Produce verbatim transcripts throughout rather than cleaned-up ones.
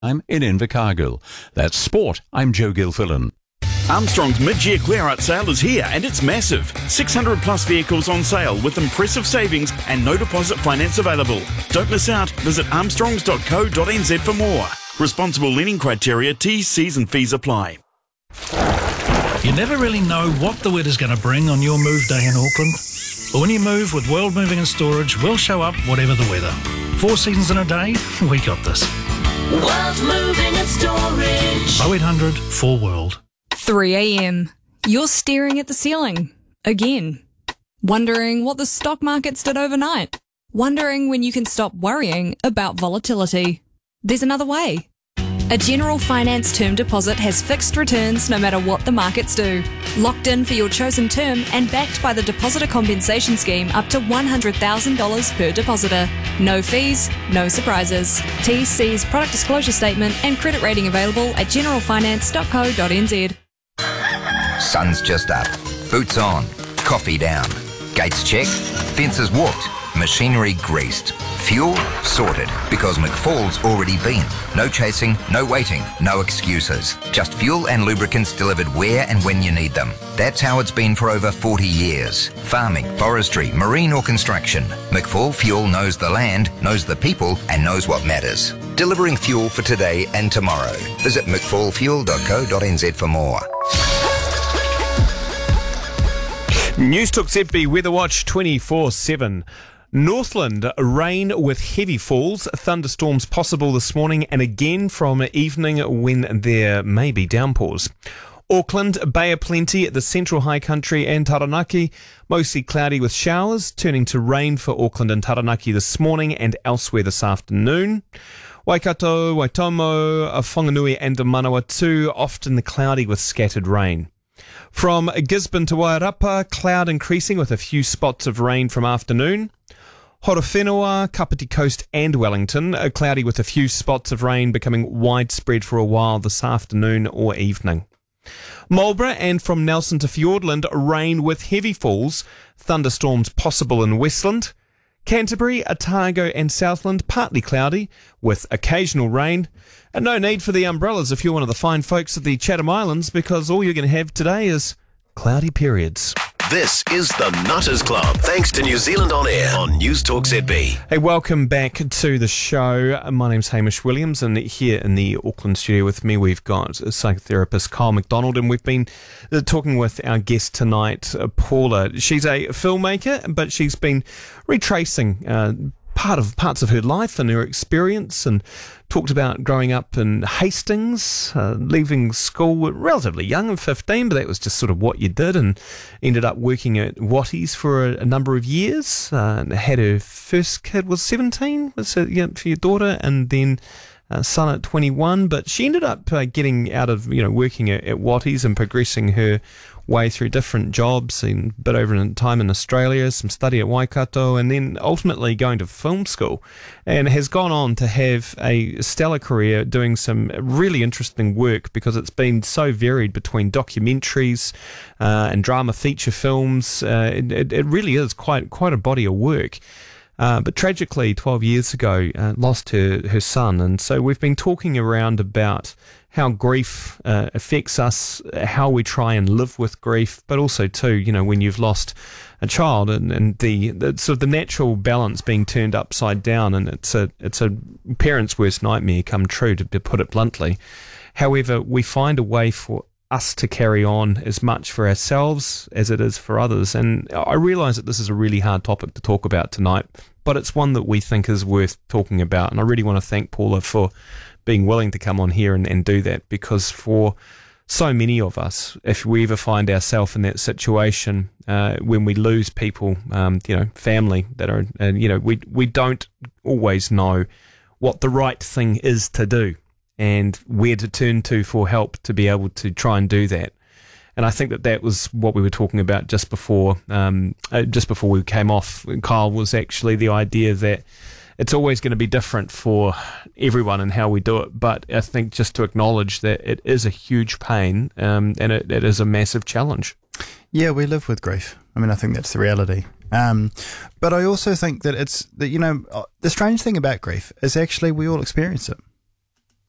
I'm in Invercargill. That's sport. I'm Joe Gilfillan. Armstrong's mid-year clear-out sale is here and it's massive. six hundred plus vehicles on sale with impressive savings and no deposit finance available. Don't miss out. Visit armstrongs dot co dot n z for more. Responsible lending criteria, T's, C's and fees apply. You never really know what the weather's going to bring on your move day in Auckland. But when you move with World Moving and Storage, we'll show up whatever the weather. Four seasons in a day, we got this. World Moving and Storage. oh eight hundred four world. three a.m. You're staring at the ceiling. Again. Wondering what the stock markets did overnight. Wondering when you can stop worrying about volatility. There's another way. A General Finance term deposit has fixed returns no matter what the markets do. Locked in for your chosen term and backed by the Depositor Compensation Scheme up to one hundred thousand dollars per depositor. No fees, no surprises. T C's product disclosure statement and credit rating available at general finance dot co dot n z. Sun's just up. Boots on. Coffee down. Gates checked. Fences walked. Machinery greased. Fuel sorted, because McFall's already been. No chasing, no waiting, no excuses. Just fuel and lubricants delivered where and when you need them. That's how it's been for over forty years. Farming, forestry, marine or construction. McFall Fuel knows the land, knows the people and knows what matters. Delivering fuel for today and tomorrow. Visit mcfall fuel dot co dot n z for more. Newstalk Z B Weather Watch twenty-four seven. Northland, rain with heavy falls, thunderstorms possible this morning and again from evening when there may be downpours. Auckland, Bay of Plenty at the Central High Country and Taranaki, mostly cloudy with showers, turning to rain for Auckland and Taranaki this morning and elsewhere this afternoon. Waikato, Waitomo, Whanganui and Manawatu, often cloudy with scattered rain. From Gisborne to Wairarapa, cloud increasing with a few spots of rain from afternoon. Horowhenua, Kapiti Coast and Wellington, are cloudy with a few spots of rain becoming widespread for a while this afternoon or evening. Marlborough and from Nelson to Fiordland, rain with heavy falls, thunderstorms possible in Westland. Canterbury, Otago and Southland, partly cloudy with occasional rain. And no need for the umbrellas if you're one of the fine folks at the Chatham Islands, because all you're going to have today is cloudy periods. This is the Nutters Club, thanks to New Zealand On Air on Newstalk Z B. Hey, welcome back to the show. My name's Hamish Williams, and here in the Auckland studio with me we've got psychotherapist Kyle McDonald, and we've been uh, talking with our guest tonight, uh, Paula. She's a filmmaker, but she's been retracing uh, part of parts of her life and her experience, and talked about growing up in Hastings, uh, leaving school relatively young at fifteen, but that was just sort of what you did, and ended up working at Watties for a, a number of years. Uh, and had her first kid was seventeen, was it, yeah, for your daughter, and then uh, son at twenty-one. But she ended up uh, getting out of, you know, working at, at Watties and progressing her way through different jobs, and a bit over in time in Australia, some study at Waikato, and then ultimately going to film school, and has gone on to have a stellar career doing some really interesting work, because it's been so varied between documentaries uh, and drama feature films. Uh, it, it, it really is quite quite a body of work. Uh, but tragically, twelve years ago, uh, lost her, her son. And so we've been talking around about how grief uh, affects us, how we try and live with grief, but also, too, you know, when you've lost a child, and, and the, the sort of the natural balance being turned upside down, and it's a it's a parent's worst nightmare come true, to, to put it bluntly. However, we find a way for us to carry on as much for ourselves as it is for others. And I realise that this is a really hard topic to talk about tonight, but it's one that we think is worth talking about. And I really want to thank Paula for being willing to come on here and, and do that, because for so many of us, if we ever find ourselves in that situation, uh, when we lose people, um, you know, family that are, uh, you know, we we don't always know what the right thing is to do and where to turn to for help to be able to try and do that. And I think that that was what we were talking about just before, um, uh, just before we came off, Kyle, was actually the idea that it's always going to be different for everyone and how we do it. But I think just to acknowledge that it is a huge pain, um, and it, it is a massive challenge. Yeah, we live with grief. I mean, I think that's the reality. Um, but I also think that it's that, you know, the strange thing about grief is actually we all experience it.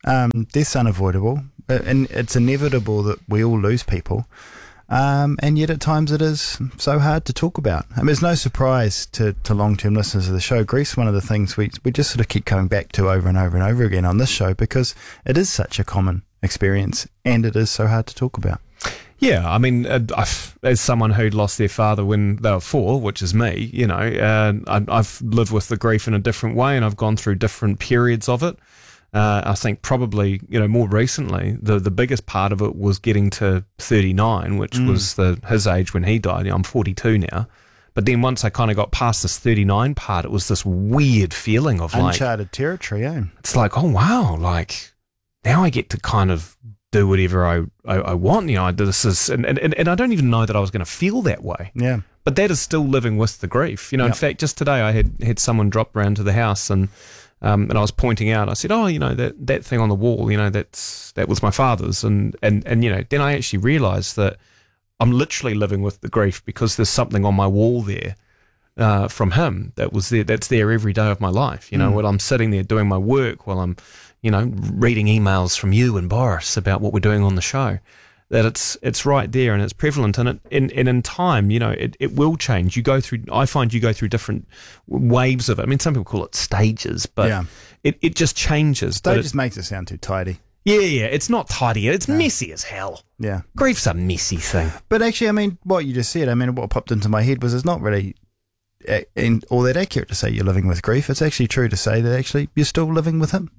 Um, death's unavoidable, and it's inevitable that we all lose people. Um, and yet at times it is so hard to talk about. I mean, it's no surprise to, to long-term listeners of the show. Grief's one of the things we, we just sort of keep coming back to over and over and over again on this show because it is such a common experience and it is so hard to talk about. Yeah, I mean, uh, I've, as someone who'd lost their father when they were four, which is me, you know, uh, I, I've lived with the grief in a different way and I've gone through different periods of it. Uh, I think probably, you know, more recently, the, the biggest part of it was getting to thirty-nine, which mm. was the his age when he died. You know, I'm forty-two now. But then once I kind of got past this thirty-nine part, it was this weird feeling of like... Uncharted territory, eh? It's like, oh, wow, like, now I get to kind of do whatever I, I, I want. You know, I, this is... And, and, and I don't even know that I was going to feel that way. Yeah. But that is still living with the grief. You know, yep. in fact, just today I had, had someone drop round to the house and... Um, and I was pointing out, I said, oh, you know, that, that thing on the wall, you know, that's that was my father's. And, and, and, you know, then I actually realised that I'm literally living with the grief because there's something on my wall there uh, from him that was there, that's there every day of my life. You know, mm. while I'm sitting there doing my work, while I'm, you know, reading emails from you and Boris about what we're doing on the show. That it's it's right there and it's prevalent and it in and in time, you know, it, it will change. You go through I find you go through different waves of it. I mean, some people call it stages, but yeah. it, it just changes. Stages it, makes it sound too tidy. Yeah, yeah, it's not tidy. It's no. messy as hell. Yeah. Grief's a messy thing. But actually, I mean, what you just said, I mean, what popped into my head was it's not really a, in, all that accurate to say you're living with grief. It's actually true to say that actually you're still living with him.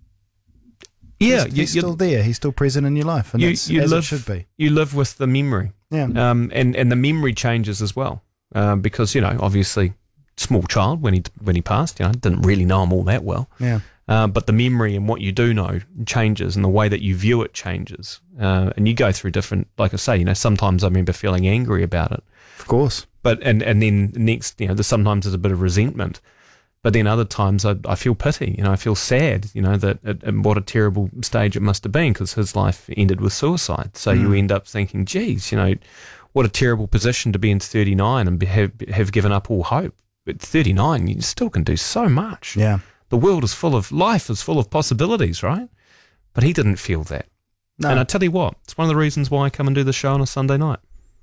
Yeah, he's, he's still there. He's still present in your life, and you, that's you as live, it should be. You live with the memory, yeah, um, and and the memory changes as well, um, because you know, obviously, small child when he when he passed, you know, didn't really know him all that well, yeah. Uh, but the memory and what you do know changes, and the way that you view it changes, uh, and you go through different. Like I say, you know, sometimes I remember feeling angry about it, of course, but and and then next, you know, there's sometimes there's a bit of resentment. But then other times I, I feel pity, you know, I feel sad, you know, that it, and what a terrible stage it must have been because his life ended with suicide. So mm. you end up thinking, geez, you know, what a terrible position to be in thirty-nine and be, have, have given up all hope. At thirty-nine, you still can do so much. Yeah. The world is full of, life is full of possibilities, right? But he didn't feel that. No. And I tell you what, it's one of the reasons why I come and do the show on a Sunday night.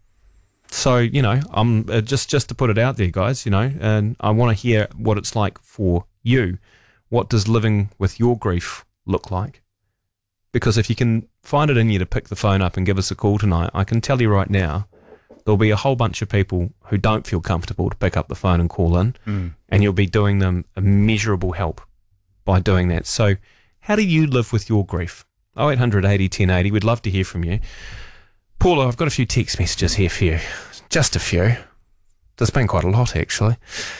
So, you know, I'm uh, just just to put it out there, guys, you know, and I want to hear what it's like for you. What does living with your grief look like? Because if you can find it in you to pick the phone up and give us a call tonight, I can tell you right now, there'll be a whole bunch of people who don't feel comfortable to pick up the phone and call in, mm. and you'll be doing them immeasurable help by doing that. So how do you live with your grief? oh eight hundred eighty ten eighty, we'd love to hear from you. Paula, I've got a few text messages here for you. Just a few. There's been quite a lot, actually.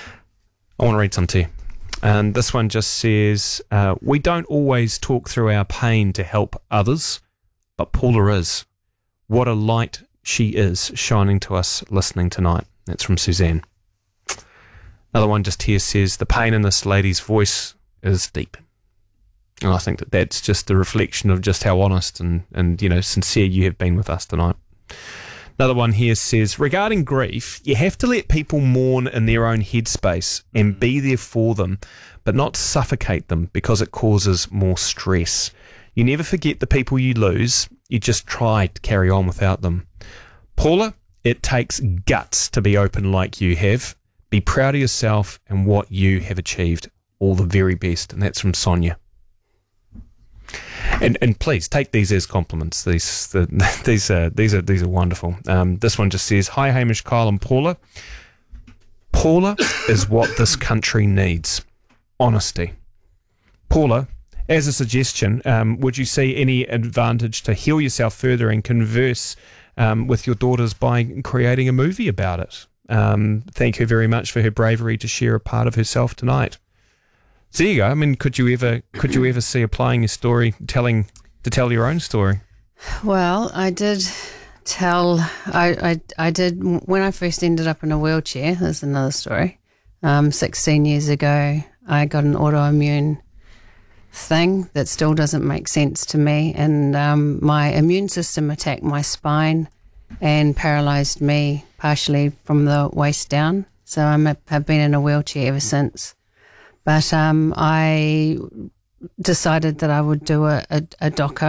I want to read some to you. And this one just says, uh, we don't always talk through our pain to help others, but Paula is. What a light she is shining to us listening tonight. That's from Suzanne. Another one just here says, the pain in this lady's voice is deep. And I think that that's just a reflection of just how honest and, and you know, sincere you have been with us tonight. Another one here says, regarding grief, you have to let people mourn in their own headspace and be there for them, but not suffocate them because it causes more stress. You never forget the people you lose. You just try to carry on without them. Paula, it takes guts to be open like you have. Be proud of yourself and what you have achieved. All the very best. And that's from Sonia. And and please take these as compliments. These the, these are these are these are wonderful. Um, this one just says, "Hi Hamish, Kyle, and Paula. Paula is what this country needs. Honesty. Paula, as a suggestion, um, would you see any advantage to heal yourself further and converse um, with your daughters by creating a movie about it? Um, thank her very much for her bravery to share a part of herself tonight." So there you go. I mean, could you ever could you ever see applying your story, telling to tell your own story? Well, I did tell. I I, I did when I first ended up in a wheelchair. There's another story. Um, sixteen years ago, I got an autoimmune thing that still doesn't make sense to me, and um, my immune system attacked my spine and paralysed me partially from the waist down. So I'm a, have been in a wheelchair ever since. But um, I decided that I would do a, a, a doco